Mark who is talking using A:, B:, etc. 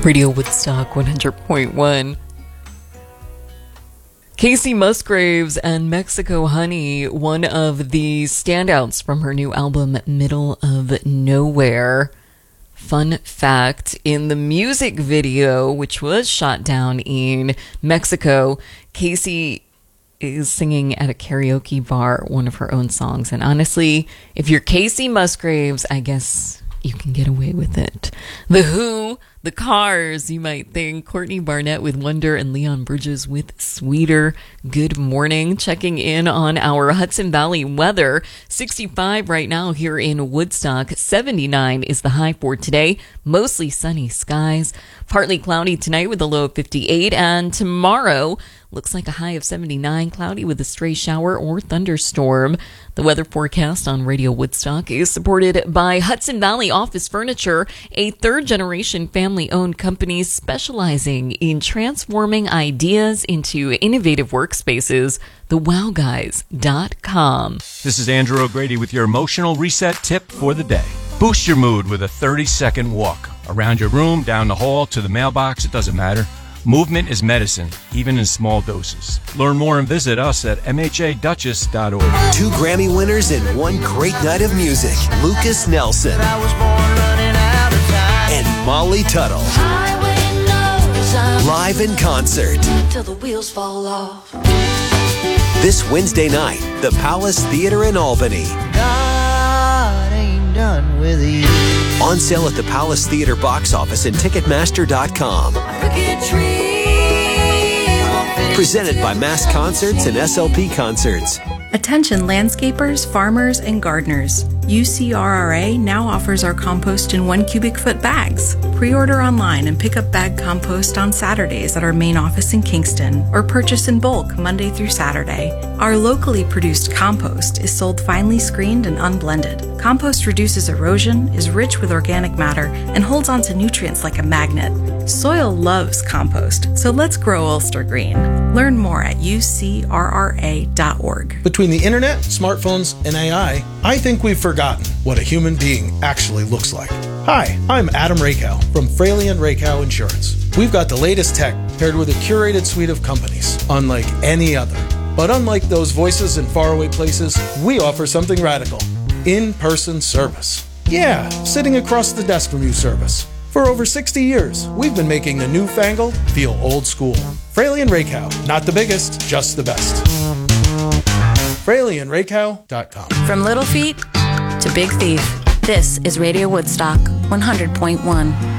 A: Radio Woodstock 100.1. Kacey Musgraves and Mexico Honey, one of the standouts from her new album, Middle of Nowhere. Fun fact, in the music video, which was shot down in Mexico, Kacey is singing at a karaoke bar one of her own songs. And honestly, if you're Kacey Musgraves, I guess you can get away with it. The Who, The Cars, you might think. Courtney Barnett with Wonder and Leon Bridges with Sweeter. Good morning. Checking in on our Hudson Valley weather. 65 right now here in Woodstock. 79 is the high for today. Mostly sunny skies. Partly cloudy tonight with a low of 58. And tomorrow looks like a high of 79, cloudy with a stray shower or thunderstorm. The weather forecast on Radio Woodstock is supported by Hudson Valley Office Furniture, a third-generation family-owned company specializing in transforming ideas into innovative workspaces. TheWowGuys.com.
B: This is Andrew O'Grady with your emotional reset tip for the day. Boost your mood with a 30-second walk. Around your room, down the hall, to the mailbox, it doesn't matter. Movement is medicine, even in small doses. Learn more and visit us at mhaduchess.org.
C: 2 Grammy winners in one great night of music. Lucas Nelson and Molly Tuttle. Live in concert.
D: Till the wheels fall off.
C: This Wednesday night, the Palace Theater in Albany.
E: God ain't done with you.
C: On sale at the Palace Theater box office and Ticketmaster.com. Presented by Mass Concerts and SLP Concerts.
F: Attention landscapers, farmers, and gardeners. UCRRA now offers our compost in 1 cubic foot bags. Pre-order online and pick up bag compost on Saturdays at our main office in Kingston, or purchase in bulk Monday through Saturday. Our locally produced compost is sold finely screened and unblended. Compost reduces erosion, is rich with organic matter, and holds onto nutrients like a magnet. Soil loves compost, so let's grow Ulster Green. Learn more at ucrra.org.
G: Between the internet, smartphones, and AI, I think we've forgotten what a human being actually looks like. Hi, I'm Adam Rakow from Fraley & Rakow Insurance. We've got the latest tech paired with a curated suite of companies, unlike any other. But unlike those voices in faraway places, we offer something radical. In-person service. Yeah, sitting across the desk from you service. For over 60 years, we've been making the newfangled feel old school. Fraley & Rakow, not the biggest, just the best. FraleyandRakow.com.
H: From Little Feat to Big Thief, this is Radio Woodstock 100.1.